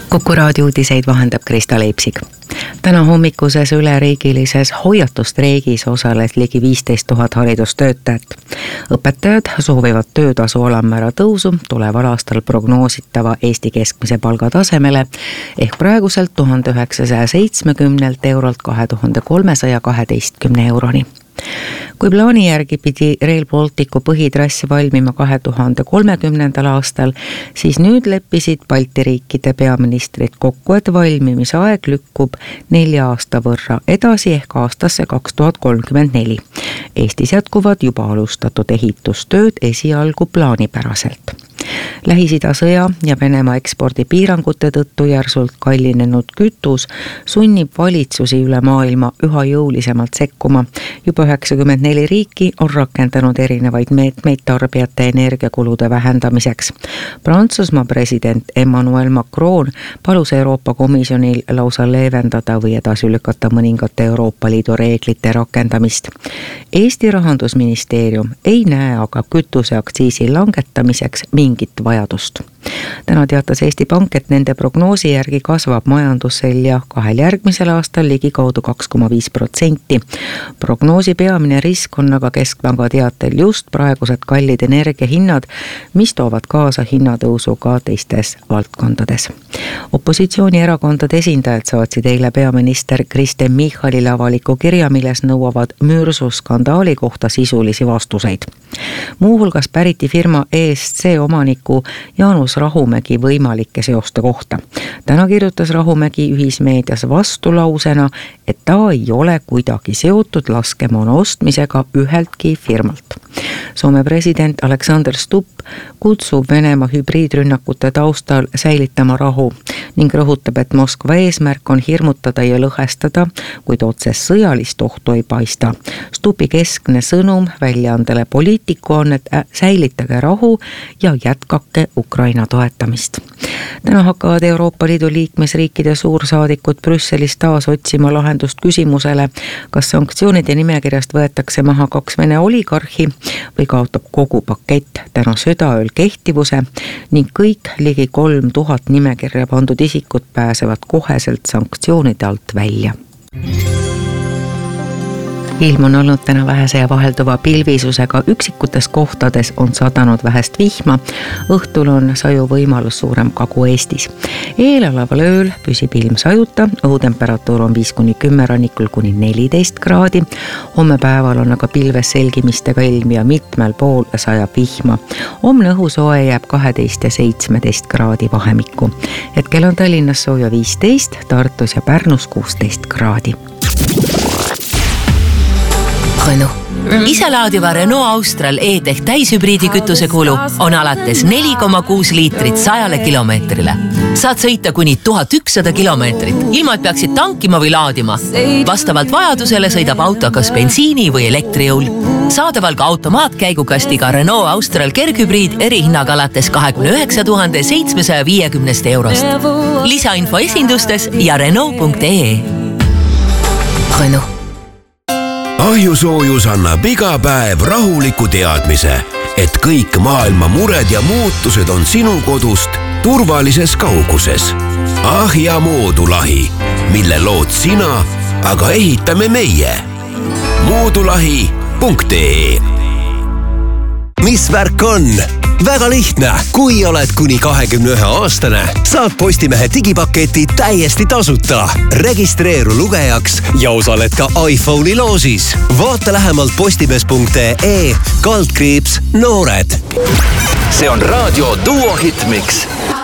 Kuku raadio uudiseid vahendab Krista Leipsig. Täna hommikuses üleriigilises hoiatustreigis osales ligi 15 000 haridustöötajat. Õpetajad soovivad töötasu alammäära tõusu tuleval aastal prognoositava Eesti keskmise palga tasemele ehk praeguselt 1970 eurolt 2312 euroni. Kui plaani järgi pidi Rail Balticu põhitrass valmima 2030. aastal, siis nüüd leppisid Balti riikide peaministrid kokku, et valmimise aeg lükkub 4 aasta võrra edasi ehk aastasse 2034. Eestis jätkuvad juba alustatud ehitustööd esialgu plaanipäraselt. Lähis-Ida sõja ja Venemaa ekspordipiirangute tõttu järsult kallinenud kütus sunnib valitsusi üle maailma üha jõulisemalt sekkuma. Juba 94 riiki on rakendanud erinevaid meetmeid tarbijate energiakulude vähendamiseks. Prantsusmaa president Emmanuel Macron palus Euroopa Komisjonil lausa leevendada või edasi lükata mõningate Euroopa Liidu reeglite rakendamist. Eesti Rahandusministeerium ei näe aga kütuseaktsiisi langetamiseks mingit vajadust. Täna teatas Eesti Pank, et nende prognoosi järgi kasvab majandusselja 2 järgmisel aastal ligikaudu 2,5%. Prognoosi peamine risk on aga Keskpanga teatel just praegused kallid energiahinnad, mis toovad kaasa hinnatõusu ka teistes valdkondades. Opositsioonierakondade esindajad saatsid eile peaminister Kristen Michalile avaliku kirja, milles nõuavad mürsuskandaali kohta sisulisi vastuseid. Muuhulgas päriti firma ESC omaniku Jaanus Rahumägi võimalike seoste kohta. Täna kirjutas Rahumägi ühismeedias vastulausena, et ta ei ole kuidagi seotud laskemoona ostmisega üheltki firmalt. Soome president Alexander Stubb kutsub Venemaa hübriidrünnakute taustal säilitama rahu ning rõhutab, et Moskva eesmärk on hirmutada ja lõhestada, kuid otsest sõjalist ohtu ei paista. Stubbi keskne sõnum väljaandele Poliitiku on, et säilitage rahu ja jätkake Ukraina toetamist. Täna hakkavad Euroopa Liidu liikmesriikide suursaadikud Brüsselis taas otsima lahendust küsimusele, kas sanktsioonide nimekirjast võetakse maha 2 Vene oligarhi või kaotab kogu pakett täna südaööl kehtivuse ning kõik ligi 3000 nimekirja pandud isikud pääsevad koheselt sanktsioonide alt välja. Ilm on olnud täna vähese ja vahelduva pilvisusega, üksikutes kohtades on sadanud vähest vihma, õhtul on saju võimalus suurem Kagu-Eestis. Eeloleval ööl püsib ilm sajuta, õhutemperatuur on 5-10, rannikul kuni 14 kraadi. Homme päeval on aga pilves selgimistega ilm ja mitmel pool sajab vihma. Homne õhusoe jääb 12 ja 17 kraadi vahemikku. Hetkel on Tallinnas sooja 15, Tartus ja Pärnus 16 kraadi. Renault. Iselaadiva Renault Austral E-Tech täishübriidi kütuse kulu on alates 4,6 liitrit 100 kilomeetrile. Saad sõita kuni 1100 kilomeetrit, ilma et peaksid tankima või laadima. Vastavalt vajadusele sõidab auto kas bensiini või elektrijõul. Saadaval ka automaatkäigukastiga Renault Austral kerghübriid erihinnaga alates 29 750 eurost. Lisainfo esindustes ja Renault.ee. Renault. Ahjusoojus annab iga päev rahuliku teadmise, et kõik maailma mured ja muutused on sinu kodust turvalises kauguses. Ahja moodulahi, mille lood sina, aga ehitame meie. Moodulahi.ee. Mis värk on? Väga lihtne, kui oled kuni 21-aastane, saad Postimehe digipaketi täiesti tasuta. Registreeru lugejaks ja osaled ka iPhone'i loosis. Vaata lähemalt postimees.ee/noored. See on Raadio Duo Hitmix.